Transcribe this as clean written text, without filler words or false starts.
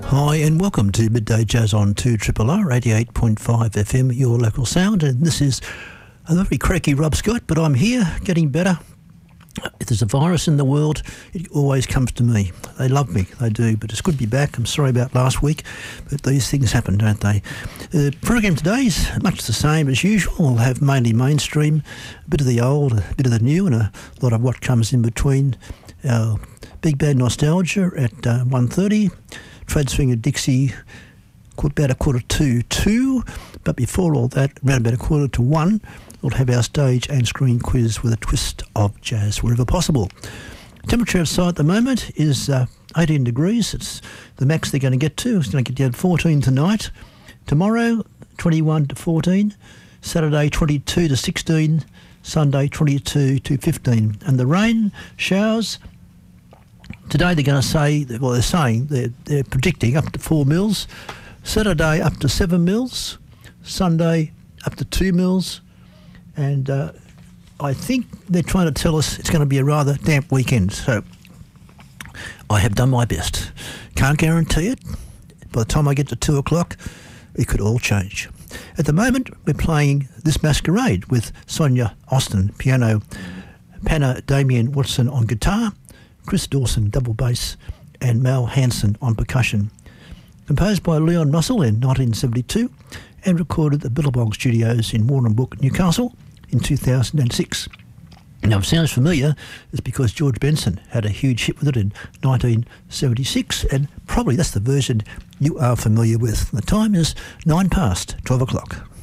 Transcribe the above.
Hi and welcome to Midday Jazz on 2RRR 88.5 FM, your local sound, and this is a very cracky Rob Scott, but I'm here, getting better. If there's a virus in the world, it always comes to me. They love me, they do, but it's good to be back. I'm sorry about last week, but these things happen, don't they? The program today is much the same as usual. We'll have mainly mainstream, a bit of the old, a bit of the new, and a lot of what comes in between. Our Big Band Nostalgia at 1:30. Trade Swing at Dixie, about 1:45, but before all that, around about 1:45, we'll have our stage and screen quiz with a twist of jazz wherever possible. Temperature outside at the moment is 18 degrees. It's the max they're going to get to. It's going to get down 14 tonight. Tomorrow, 21 to 14. Saturday, 22 to 16. Sunday, 22 to 15. And the rain showers, today they're going to say, well, they're predicting up to 4 mils. Saturday up to 7 mils. Sunday up to 2 mils. And I think they're trying to tell us it's going to be a rather damp weekend. So I have done my best. Can't guarantee it. By the time I get to 2 o'clock, it could all change. At the moment, we're playing This Masquerade with Sonia Austin, piano, Panna Damien Watson on guitar, Chris Dawson, double bass, and Mal Hansen on percussion. Composed by Leon Russell in 1972 and recorded at the Billabong Studios in Warrnambook, Newcastle in 2006. Now, if it sounds familiar, it's because George Benson had a huge hit with it in 1976, and probably that's the version you are familiar with. The time is 9 past 12 o'clock.